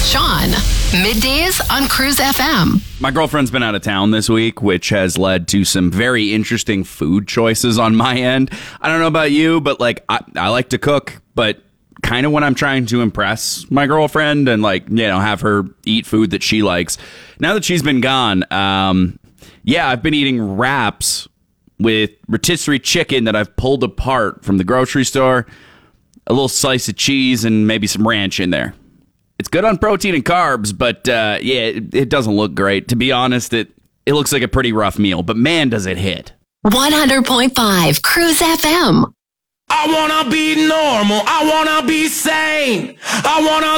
Sean. Middays on Cruise FM. My girlfriend's been out of town this week, which has led to some very interesting food choices on my end. I don't know about you, but like I like to cook, but kind of when I'm trying to impress my girlfriend and have her eat food that she likes. Now that she's been gone, I've been eating wraps with rotisserie chicken that I've pulled apart from the grocery store, a little slice of cheese, and maybe some ranch in there. It's good on protein and carbs, but it doesn't look great. To be honest, it looks like a pretty rough meal, but man, does it hit. 100.5 Cruise FM. I wanna be normal. I wanna be sane. I wanna